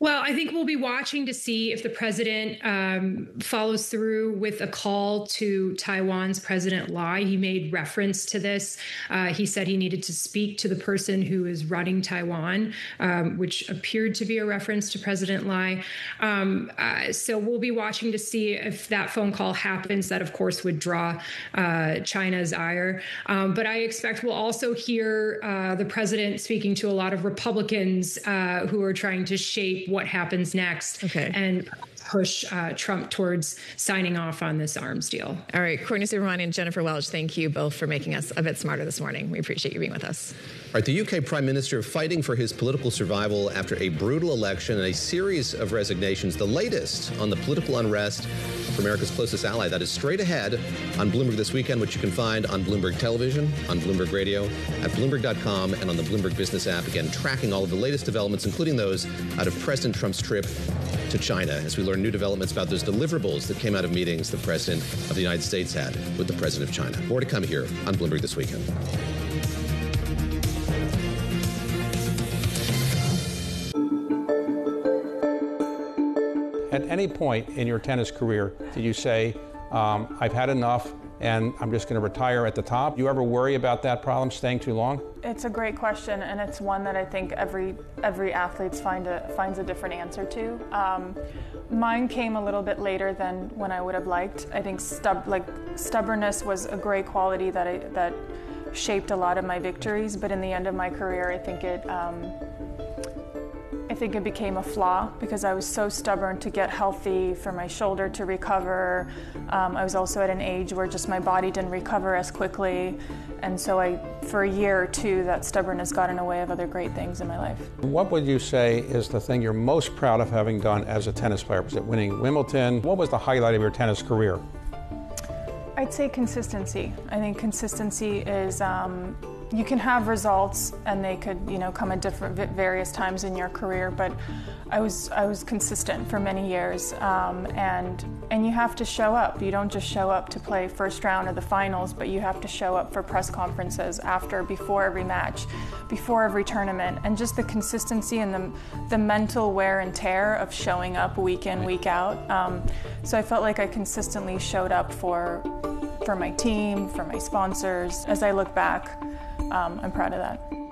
Well, I think we'll be watching to see if the president follows through with a call to Taiwan's President Lai. He made reference to this. He said he needed to speak to the person who is running Taiwan, which appeared to be a reference to President Lai. So we'll be watching to see if that phone call happens. That, of course, would draw China's ire. But I expect we'll also hear the president speaking to a lot of Republicans who are trying to shape what happens next and push Trump towards signing off on this arms deal. All right, Courtney Subramanian and Jennifer Welch, thank you both for making us a bit smarter this morning. We appreciate you being with us. All right, the UK Prime Minister fighting for his political survival after a brutal election and a series of resignations, the latest on the political unrest for America's closest ally. That is straight ahead on Bloomberg This Weekend, which you can find on Bloomberg Television, on Bloomberg Radio, at Bloomberg.com, and on the Bloomberg Business app. Again, tracking all of the latest developments, including those out of President Trump's trip to China, as we learn new developments about those deliverables that came out of meetings the President of the United States had with the President of China. More to come here on Bloomberg This Weekend. At any point in your tennis career, did you say, I've had enough and I'm just going to retire at the top? You ever worry about that problem, staying too long? It's a great question, and it's one that I think every athlete finds a different answer to. Mine came a little bit later than when I would have liked. I think stubbornness was a great quality that shaped a lot of my victories, but in the end of my career, I think it became a flaw because I was so stubborn to get healthy, for my shoulder to recover. I was also at an age where just my body didn't recover as quickly. And so for a year or two, that stubbornness got in the way of other great things in my life. What would you say is the thing you're most proud of having done as a tennis player? Was it winning Wimbledon? What was the highlight of your tennis career? I'd say consistency. I think consistency is, you can have results and they could, come at various times in your career, but I was consistent for many years, and you have to show up. You don't just show up to play first round of the finals, but you have to show up for press conferences before every match, before every tournament, and just the consistency and the mental wear and tear of showing up week in, week out. So I felt like I consistently showed up for my team, for my sponsors. As I look back, I'm proud of that.